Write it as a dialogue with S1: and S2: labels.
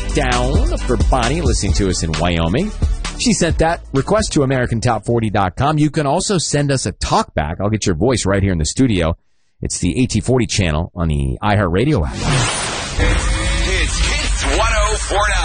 S1: down for Bonnie listening to us in Wyoming. She sent that request to AmericanTop40.com. You can also send us a talkback. I'll get your voice right here in the studio. It's the AT40 channel on the iHeartRadio app.
S2: It's Hits 104.9.